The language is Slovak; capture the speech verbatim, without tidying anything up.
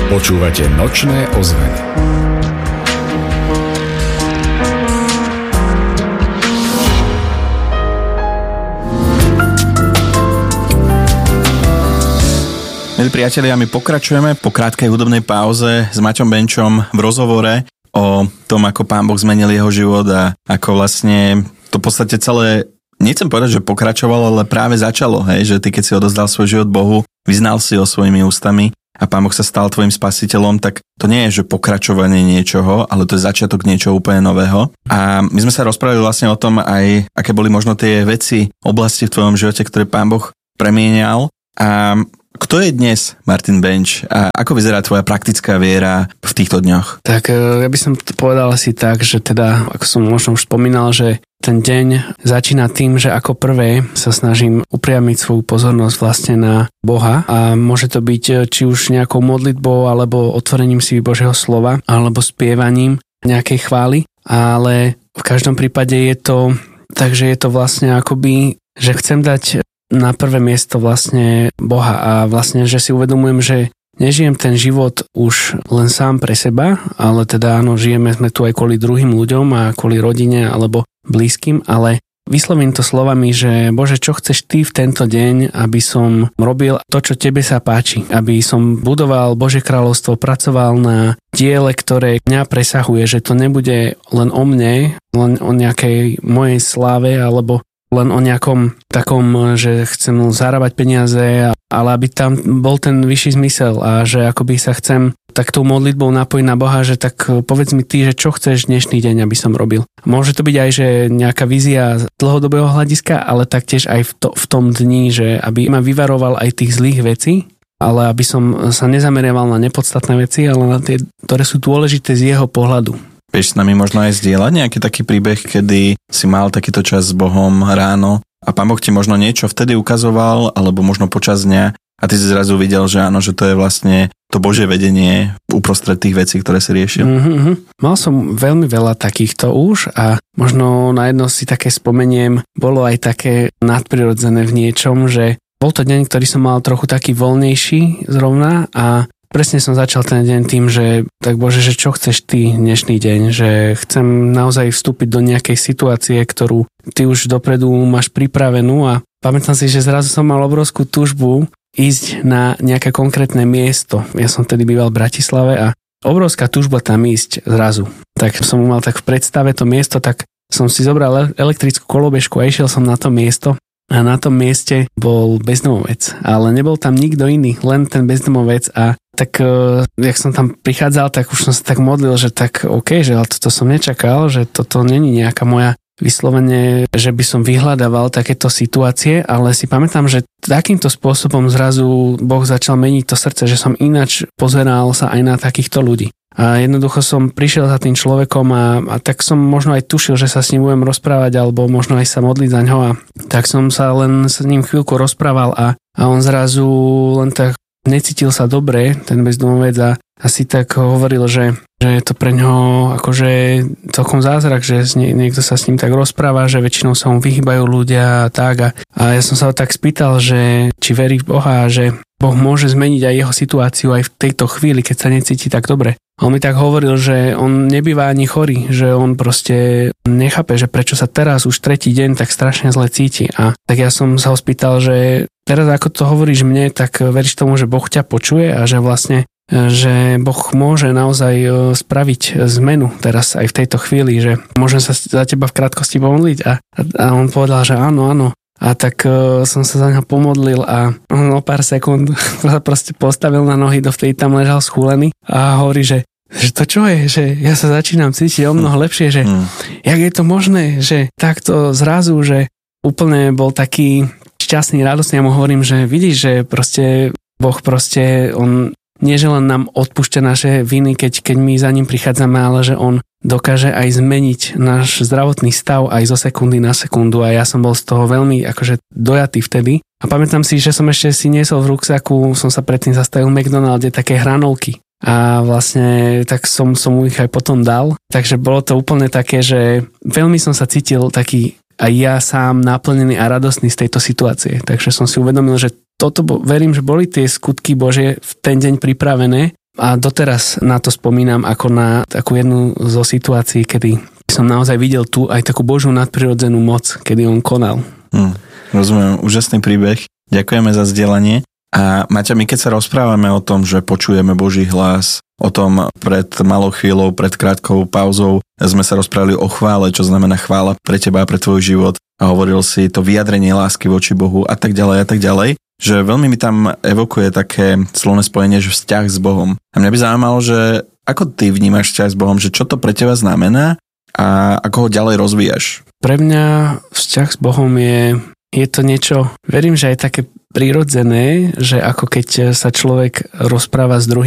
Počúvate Nočné ozveny. Milí priatelia, my pokračujeme po krátkej hudobnej pauze s Maťom Benčom v rozhovore o tom, ako Pán Boh zmenil jeho život a ako vlastne to v podstate celé, nechcem povedať, že pokračovalo, ale práve začalo, hej, že ty keď si odozdal svoj život Bohu, vyznal si ho svojimi ústami a Pán Boh sa stal tvojim spasiteľom, tak to nie je, že pokračovanie niečoho, ale to je začiatok niečoho úplne nového. A my sme sa rozprávali vlastne o tom aj, aké boli možno tie veci, oblasti v tvojom živote, ktoré Pán Boh premienial. A kto je dnes Martin Benč a ako vyzerá tvoja praktická viera v týchto dňoch? Tak ja by som to povedal asi tak, že teda, ako som možno už spomínal, že ten deň začína tým, že ako prvé sa snažím upriamiť svoju pozornosť vlastne na Boha a môže to byť či už nejakou modlitbou alebo otvorením si Božieho slova alebo spievaním nejakej chvály, ale v každom prípade je to tak, že je to vlastne akoby, že chcem dať na prvé miesto vlastne Boha a vlastne, že si uvedomujem, že nežijem ten život už len sám pre seba, ale teda áno, žijeme sme tu aj kvôli druhým ľuďom a kvôli rodine alebo blízkym, ale vyslovím to slovami, že Bože, čo chceš ty v tento deň, aby som robil to, čo tebe sa páči, aby som budoval Božie kráľovstvo, pracoval na diele, ktoré mňa presahuje, že to nebude len o mne, len o nejakej mojej sláve alebo len o nejakom takom, že chcem zarábať peniaze, ale aby tam bol ten vyšší zmysel a že akoby sa chcem tak tou modlitbou napojiť na Boha, že tak povedz mi ty, že čo chceš dnešný deň, aby som robil. Môže to byť aj, že nejaká vízia z dlhodobého hľadiska, ale taktiež aj v, to, v tom dni, že aby ma vyvaroval aj tých zlých vecí, ale aby som sa nezameriaval na nepodstatné veci, ale na tie, ktoré sú dôležité z jeho pohľadu. Vieš s nami možno aj zdieľať nejaký taký príbeh, kedy si mal takýto čas s Bohom ráno a Pán Boh ti možno niečo vtedy ukazoval, alebo možno počas dňa a ty si zrazu videl, že áno, že to je vlastne to Božie vedenie uprostred tých vecí, ktoré si riešil. Mm-hmm. Mal som veľmi veľa takýchto už a možno na jedno si také spomeniem, bolo aj také nadprirodzené v niečom, že bol to deň, ktorý som mal trochu taký voľnejší zrovna a presne som začal ten deň tým, že tak Bože, že čo chceš ty dnešný deň, že chcem naozaj vstúpiť do nejakej situácie, ktorú ty už dopredu máš pripravenú a pamätám si, že zrazu som mal obrovskú túžbu ísť na nejaké konkrétne miesto. Ja som tedy býval v Bratislave a obrovská túžba tam ísť zrazu. Tak som mal tak v predstave to miesto, tak som si zobral elektrickú kolobežku a išiel som na to miesto. A na tom mieste bol bezdomovec, ale nebol tam nikto iný, len ten bezdomovec a tak, jak som tam prichádzal, tak už som sa tak modlil, že tak OK, že ale toto som nečakal, že toto není nejaká moja vyslovene, že by som vyhľadával takéto situácie, ale si pamätám, že takýmto spôsobom zrazu Boh začal meniť to srdce, že som ináč pozeral sa aj na takýchto ľudí. A jednoducho som prišiel za tým človekom a, a tak som možno aj tušil, že sa s ním budem rozprávať alebo možno aj sa modliť za ňo a tak som sa len s ním chvíľku rozprával a, a on zrazu len tak necítil sa dobre, ten bezdomovec a asi tak hovoril, že, že je to pre ňoho akože celkom zázrak, že niekto sa s ním tak rozpráva, že väčšinou sa mu vyhýbajú ľudia a tak a, a ja som sa ho tak spýtal, že či verí v Boha a že Boh môže zmeniť aj jeho situáciu aj v tejto chvíli, keď sa necíti tak dobre. A on mi tak hovoril, že on nebýva ani chorý, že on proste nechápe, že prečo sa teraz už tretí deň tak strašne zle cíti. A tak ja som sa ho spýtal, že teraz ako to hovoríš mne, tak veríš tomu, že Boh ťa počuje a že vlastne že Boh môže naozaj spraviť zmenu teraz aj v tejto chvíli, že môžem sa za teba v krátkosti pomodliť a, a on povedal, že áno, áno. A tak uh, som sa za ňa pomodlil a on o pár sekúnd sa proste postavil na nohy, dovtedy tam ležal schúlený a hovorí, že, že to čo je, že ja sa začínam cítiť o mnoho lepšie, že mm. jak je to možné, že takto zrazu, že úplne bol taký šťastný, radostný. Ja mu hovorím, že vidíš, že proste Boh proste, on nie že len nám odpúšťa naše viny, keď, keď my za ním prichádzame, ale že on dokáže aj zmeniť náš zdravotný stav aj zo sekundy na sekundu a ja som bol z toho veľmi akože dojatý vtedy. A pamätám si, že som ešte si niesol v ruksaku, som sa predtým zastavil v McDonalde, také hranolky. A vlastne tak som, som mu ich aj potom dal. Takže bolo to úplne také, že veľmi som sa cítil taký aj ja sám naplnený a radostný z tejto situácie. Takže som si uvedomil, že toto, verím, že boli tie skutky Božie v ten deň pripravené A doteraz na to spomínam ako na takú jednu zo situácií, kedy som naozaj videl tu aj takú Božiu nadprirodzenú moc, kedy on konal. Hmm, rozumiem, úžasný príbeh. Ďakujeme za zdieľanie. A Maťa, my keď sa rozprávame o tom, že počujeme Boží hlas, o tom pred malou chvíľou, pred krátkou pauzou sme sa rozprávali o chvále, čo znamená chvála pre teba a pre tvoj život a hovoril si to vyjadrenie lásky voči Bohu a tak ďalej a tak ďalej, že veľmi mi tam evokuje také slovné spojenie, že vzťah s Bohom. A mňa by zaujímalo, že ako ty vnímaš vzťah s Bohom, že čo to pre teba znamená a ako ho ďalej rozvíjaš? Pre mňa vzťah s Bohom je, je to niečo, verím, že aj také prirodzené, že ako keď sa človek rozpráva s druhým